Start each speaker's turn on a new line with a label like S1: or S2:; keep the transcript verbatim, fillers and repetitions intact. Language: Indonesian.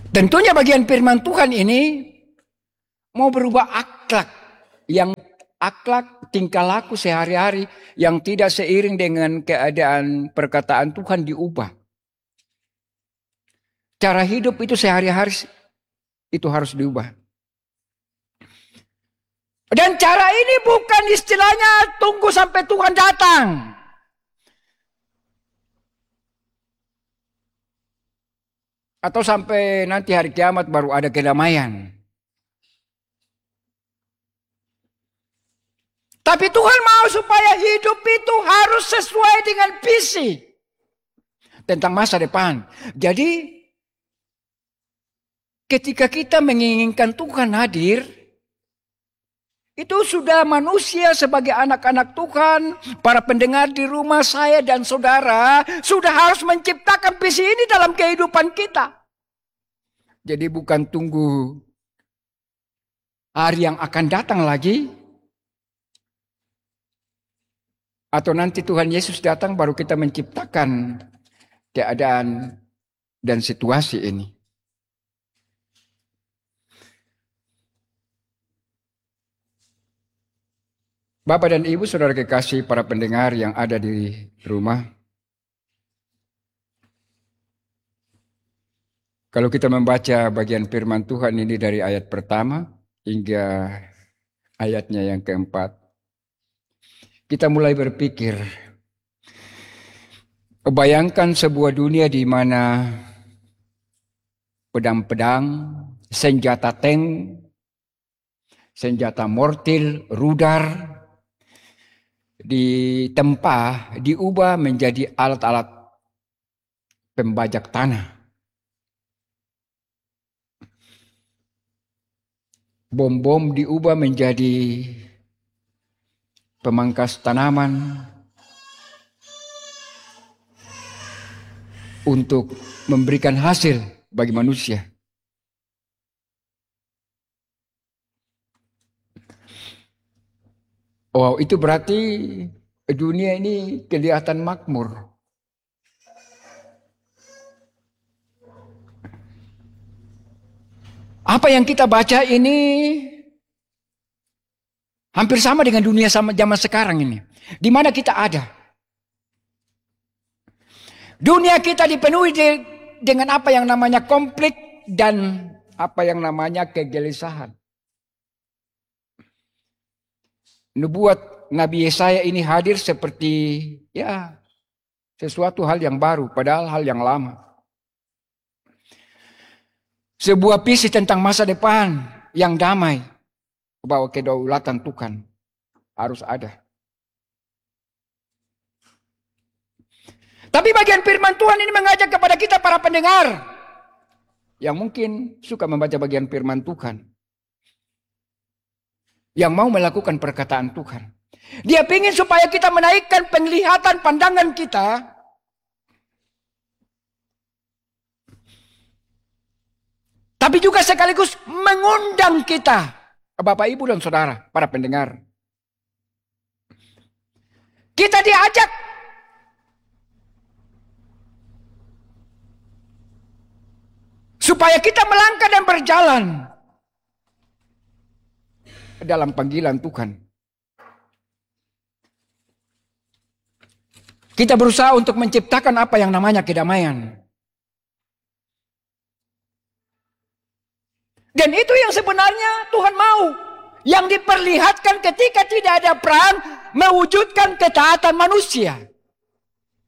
S1: Tentunya bagian firman Tuhan ini mau berubah akhlak, yang akhlak tingkah laku sehari-hari yang tidak seiring dengan keadaan perkataan Tuhan diubah. Cara hidup itu sehari-hari itu harus diubah. Dan cara ini bukan istilahnya tunggu sampai Tuhan datang. Atau sampai nanti hari kiamat baru ada kedamaian. Tapi Tuhan mau supaya hidup itu harus sesuai dengan visi tentang masa depan. Jadi ketika kita menginginkan Tuhan hadir, itu sudah manusia sebagai anak-anak Tuhan, para pendengar di rumah saya dan saudara, sudah harus menciptakan visi ini dalam kehidupan kita. Jadi bukan tunggu hari yang akan datang lagi, atau nanti Tuhan Yesus datang baru kita menciptakan keadaan dan situasi ini. Bapak dan Ibu, saudara kekasih, para pendengar yang ada di rumah. Kalau kita membaca bagian firman Tuhan ini dari ayat pertama hingga ayatnya yang keempat, kita mulai berpikir, bayangkan sebuah dunia di mana pedang-pedang, senjata tank, senjata mortir, rudal, ditempa, diubah menjadi alat-alat pembajak tanah. Bom-bom diubah menjadi pemangkas tanaman untuk memberikan hasil bagi manusia. Oh, itu berarti dunia ini kelihatan makmur. Apa yang kita baca ini hampir sama dengan dunia sama zaman sekarang ini. Di mana kita ada? Dunia kita dipenuhi de, dengan apa yang namanya konflik dan apa yang namanya kegelisahan. Nubuat Nabi Yesaya ini hadir seperti ya sesuatu hal yang baru, padahal hal yang lama. Sebuah visi tentang masa depan yang damai, bahwa kedaulatan Tuhan harus ada. Tapi bagian firman Tuhan ini mengajak kepada kita para pendengar yang mungkin suka membaca bagian firman Tuhan, yang mau melakukan perkataan Tuhan. Dia ingin supaya kita menaikkan penglihatan pandangan kita tapi juga sekaligus mengundang kita, Bapak, Ibu, dan Saudara, para pendengar. Kita diajak supaya kita melangkah dan berjalan dalam panggilan Tuhan. Kita berusaha untuk menciptakan apa yang namanya kedamaian. Dan itu yang sebenarnya Tuhan mau. Yang diperlihatkan ketika tidak ada perang, mewujudkan ketaatan manusia.